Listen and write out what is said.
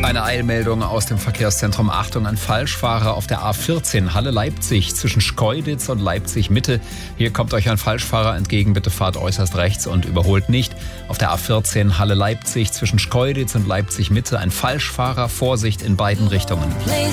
Eine Eilmeldung aus dem Verkehrszentrum. Achtung, ein Falschfahrer auf der A14 Halle-Leipzig zwischen Schkeuditz und Leipzig-Mitte. Hier kommt euch ein Falschfahrer entgegen. Bitte fahrt äußerst rechts und überholt nicht. Auf der A14 Halle-Leipzig zwischen Schkeuditz und Leipzig-Mitte ein Falschfahrer. Vorsicht in beiden Richtungen.